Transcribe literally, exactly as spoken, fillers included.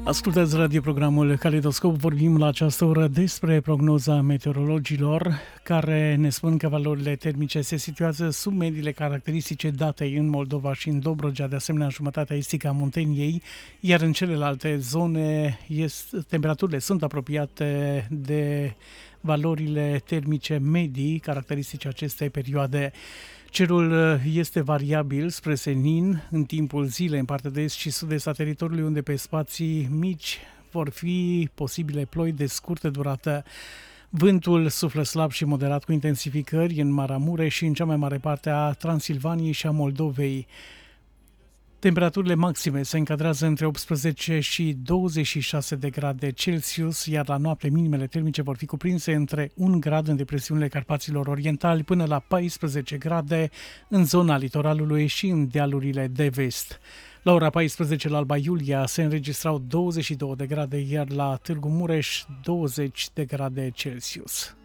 Ascultați radioprogramul Caleidoscop. Vorbim la această oră despre prognoza meteorologilor care ne spun că valorile termice se situează sub mediile caracteristice date în Moldova și în Dobrogea, de asemenea în jumătatea estică a Munteniei, iar în celelalte zone este, temperaturile sunt apropiate de valorile termice medii caracteristice acestei perioade. Cerul este variabil spre senin în timpul zilei în partea de est și sud-est a teritoriului, unde pe spații mici vor fi posibile ploi de scurtă durată. Vântul suflă slab și moderat cu intensificări în Maramureș și în cea mai mare parte a Transilvaniei și a Moldovei. Temperaturile maxime se încadrează între optsprezece și douăzeci și șase de grade Celsius, iar la noapte minimele termice vor fi cuprinse între un grad în depresiunile Carpaților Orientali până la paisprezece grade în zona litoralului și în dealurile de vest. La ora paisprezece la Alba Iulia se înregistrau douăzeci și două de grade, iar la Târgu Mureș douăzeci de grade Celsius.